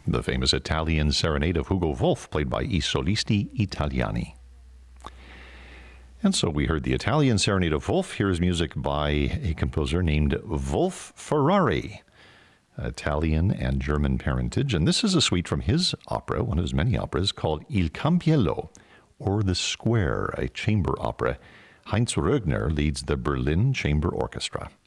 the famous Italian serenade of Hugo Wolf, played by I Solisti Italiani. And so we heard the Italian serenade of Wolf. Here's music by a composer named Wolf Ferrari, Italian and German parentage. And this is a suite from his opera, one of his many operas, called Il Campiello, or The Square, a chamber opera. Heinz Rögner leads the Berlin Chamber Orchestra.